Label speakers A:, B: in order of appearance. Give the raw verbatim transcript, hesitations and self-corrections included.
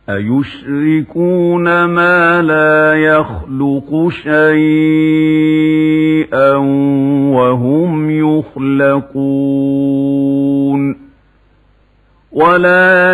A: أيشركون ما لا يخلق شيئا وهم يخلقون ولا